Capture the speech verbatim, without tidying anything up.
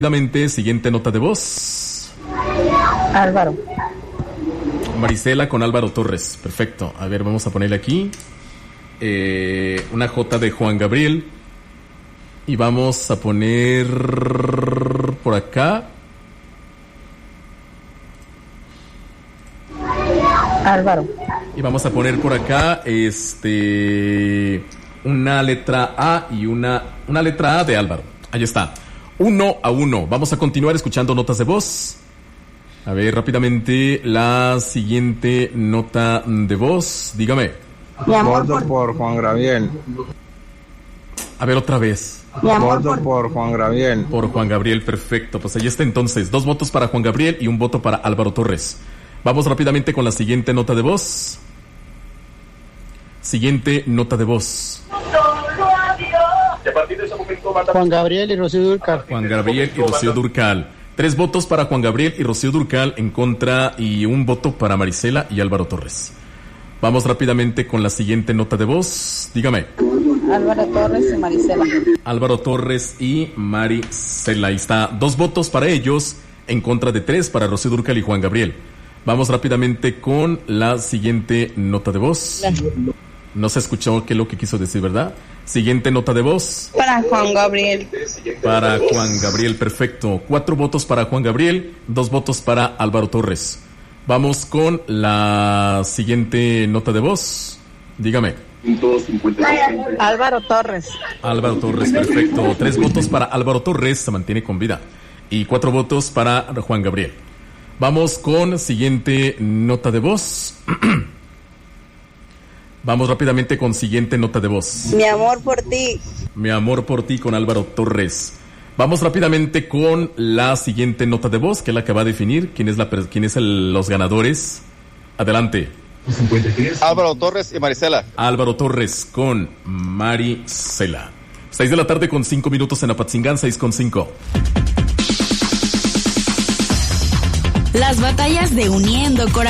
Rápidamente, siguiente nota de voz. Álvaro. Marisela con Álvaro Torres. Perfecto. A ver, vamos a ponerle aquí eh, una J de Juan Gabriel. Y vamos a poner por acá Álvaro. Y vamos a poner por acá este una letra A y una, una letra A de Álvaro. Ahí está. Uno a uno. Vamos a continuar escuchando notas de voz. A ver, rápidamente, la siguiente nota de voz. Dígame. Mi amor por... por Juan Gabriel. A ver, otra vez. Mi amor por... por Juan Gabriel. Por Juan Gabriel, perfecto. Pues ahí está entonces. Dos votos para Juan Gabriel y un voto para Álvaro Torres. Vamos rápidamente con la siguiente nota de voz. Siguiente nota de voz. Juan Gabriel y Rocío Dúrcal. Juan Gabriel y Rocío Dúrcal. Tres votos para Juan Gabriel y Rocío Dúrcal en contra y un voto para Marisela y Álvaro Torres. Vamos rápidamente con la siguiente nota de voz. Dígame. Álvaro Torres y Marisela. Álvaro Torres y Marisela. Ahí está. Dos votos para ellos en contra de tres para Rocío Dúrcal y Juan Gabriel. Vamos rápidamente con la siguiente nota de voz. No se escuchó qué es lo que quiso decir, ¿verdad? Siguiente nota de voz. Para Juan Gabriel. Para Juan Gabriel, perfecto. Cuatro votos para Juan Gabriel, dos votos para Álvaro Torres. Vamos con la siguiente nota de voz. Dígame. Álvaro Torres. Álvaro Torres, perfecto. Tres votos para Álvaro Torres, se mantiene con vida. Y cuatro votos para Juan Gabriel. Vamos con siguiente nota de voz. Vamos rápidamente con siguiente nota de voz. Mi amor por ti. Mi amor por ti con Álvaro Torres. Vamos rápidamente con la siguiente nota de voz, que es la que va a definir quién es la quién es el, los ganadores. Adelante. Álvaro Torres y Marisela. Álvaro Torres con Marisela. Seis de la tarde con cinco minutos en Apatzingán, seis con cinco. Las batallas de Uniendo Corazones.